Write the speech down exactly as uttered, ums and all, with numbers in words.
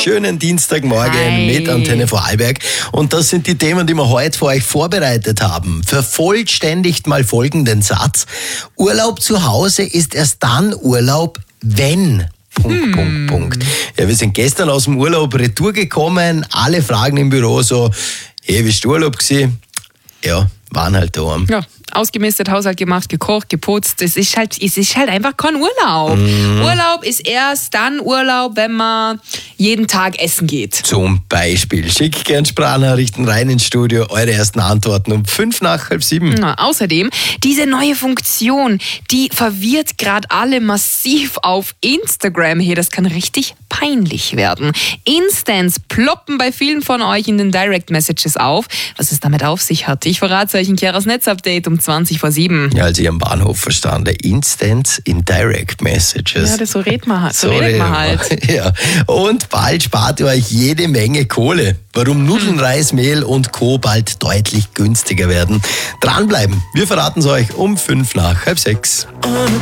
schönen Dienstagmorgen Hi. mit Antenne Vorarlberg. Und das sind die Themen, die wir heute für euch vorbereitet haben. Vervollständigt mal folgenden Satz. Urlaub zu Hause ist erst dann Urlaub, wenn... Punkt, hm. Punkt, Punkt. Ja, wir sind gestern aus dem Urlaub retour gekommen. Alle fragen im Büro so, hey, wie ist der Urlaub gewesen? Ja, waren halt daheim. Ja, ausgemistet, Haushalt gemacht, gekocht, geputzt. Es ist halt, es ist halt einfach kein Urlaub. Mhm. Urlaub ist erst dann Urlaub, wenn man jeden Tag essen geht. Zum Beispiel. Schickt gern Sprachnachrichten rein ins Studio. Eure ersten Antworten um fünf nach halb sieben. Na, außerdem, diese neue Funktion, die verwirrt gerade alle massiv auf Instagram. Hier, das kann richtig peinlich werden. Instans ploppen bei vielen von euch in den Direct Messages auf. Was es damit auf sich hat, ich verrate euch in Chiaras Netzupdate um zwanzig vor sieben. Ja, als ich am Bahnhof verstanden. Instants in Direct Messages. Ja, das so redet man halt. So, So redet man reden halt. wir. Ja. Und bald spart ihr euch jede Menge Kohle. Warum Nudeln, Reis, Mehl und Co. bald deutlich günstiger werden. Dranbleiben. Wir verraten es euch um fünf nach halb sechs.